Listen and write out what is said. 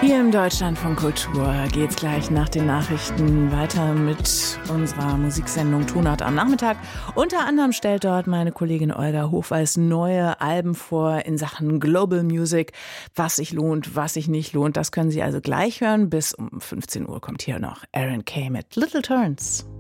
Hier im Deutschlandfunk Kultur geht's gleich nach den Nachrichten weiter mit unserer Musiksendung Tonart am Nachmittag. Unter anderem stellt dort meine Kollegin Olga Hofweis neue Alben vor in Sachen Global Music. Was sich lohnt, was sich nicht lohnt, das können Sie also gleich hören. Bis um 15 Uhr kommt hier noch Aaron Kay mit Little Turns.